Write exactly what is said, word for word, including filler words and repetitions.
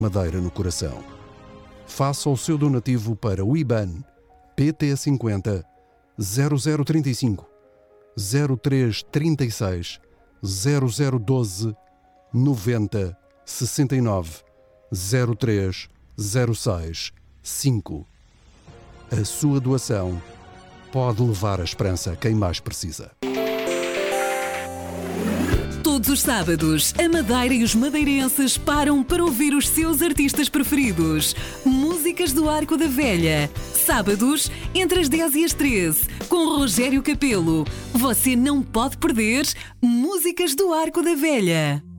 Madeira no coração. Faça o seu donativo para o I B A N P T cinquenta zero zero trinta e cinco zero três trinta e seis zero zero doze noventa sessenta e nove zero três zero seis cinco. A sua doação pode levar a esperança a quem mais precisa. Todos os sábados, a Madeira e os madeirenses param para ouvir os seus artistas preferidos. Músicas do Arco da Velha. Sábados, entre as dez e as treze, com Rogério Capelo. Você não pode perder Músicas do Arco da Velha.